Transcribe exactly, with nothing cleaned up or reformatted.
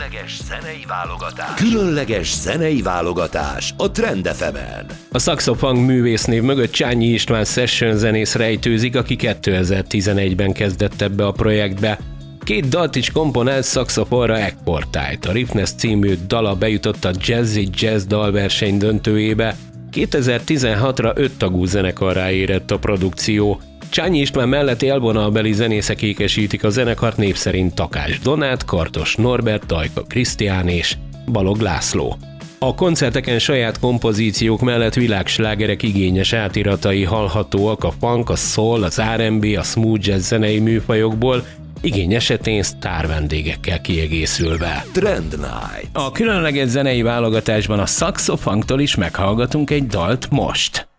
Különleges zenei válogatás. Különleges zenei válogatás a Trend ef emen. A Saxofunk művésznév mögött Csányi István session zenész rejtőzik, aki kétezer-tizenegyben kezdett ebbe a projektbe. Két dalt is komponált szaxofonra exportált. A Riffness című dala bejutott a Jazzy Jazz dalverseny döntőjébe. kétezer-tizenhatra öt tagú zenekarrá érett a produkció. Csányi István mellett élvonalbeli zenészek ékesítik a zenekart, név szerint Takács Donát, Kardos Norbert, Tajka Krisztián és Balog László. A koncerteken saját kompozíciók mellett világslágerek igényes átiratai hallhatóak a funk, a soul, az er és bé, a smooth jazz zenei műfajokból, igény esetén sztár vendégekkel kiegészülve. Trend Night. A különleges zenei válogatásban a Saxofunktól is meghallgatunk egy dalt most.